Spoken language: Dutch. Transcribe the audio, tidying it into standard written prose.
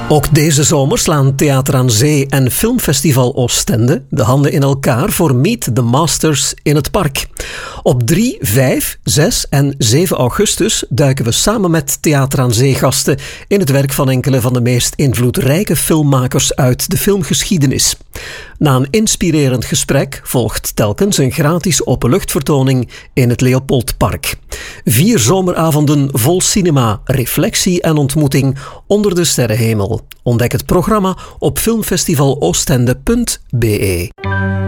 Ook deze zomer slaan Theater aan Zee en Filmfestival Oostende de handen in elkaar voor Meet the Masters in het park. Op 3, 5, 6 en 7 augustus duiken we samen met Theater aan Zee gasten in het werk van enkele van de meest invloedrijke filmmakers uit de filmgeschiedenis. Na een inspirerend gesprek volgt telkens een gratis openluchtvertoning in het Leopoldpark. 4 zomeravonden vol cinema, reflectie en ontmoeting onder de sterrenhemel. Ontdek het programma op filmfestivaloostende.be.